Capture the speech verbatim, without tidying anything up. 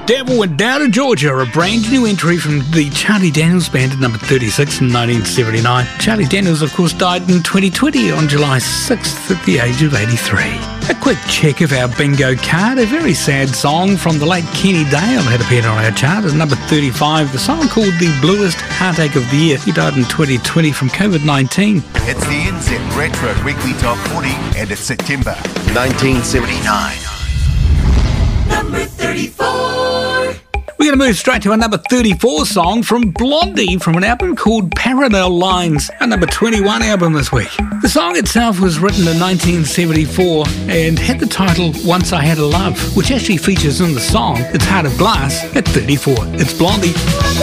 Devil Went Down to Georgia, a brand new entry from the Charlie Daniels Band at number thirty-six in nineteen seventy-nine. Charlie Daniels, of course, died in twenty twenty on July sixth at the age of eighty-three. A quick check of our bingo card. A very sad song from the late Kenny Dale had appeared on our chart at number thirty-five. The song called The Bluest Heartache of the Year. He died in twenty twenty from covid nineteen. It's the N Z Retro Weekly Top forty, and it's September nineteen seventy-nine. Number thirty-four. We're going to move straight to a number thirty-four song from Blondie from an album called Parallel Lines, a number twenty-one album this week. The song itself was written in nineteen seventy-four and had the title Once I Had a Love, which actually features in the song It's Heart of Glass at thirty-four. It's Blondie.